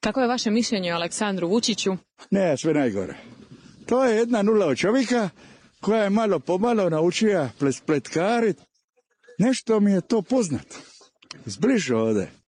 Kako je vaše mišljenje o Aleksandru Vučiću? Ne, sve najgore. To je 1:0 od čovjeka koja je malo pomalo naučila spletkarit. Nešto mi je to poznato. Zbliže ovdje.